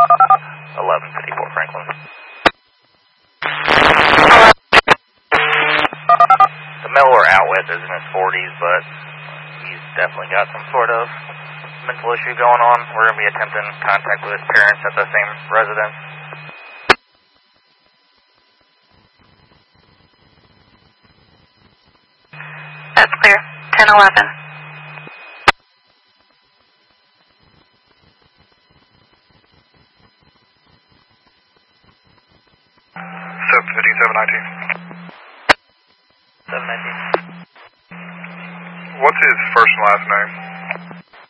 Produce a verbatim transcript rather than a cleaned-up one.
eleven fifty-four Franklin. The male we're out with is in his forties, but he's definitely got some sort of mental issue going on. We're going to be attempting contact with his parents at the same residence. That's clear. ten eleven. seven fifteen, seven nineteen. seven nineteen. What's his first and last name?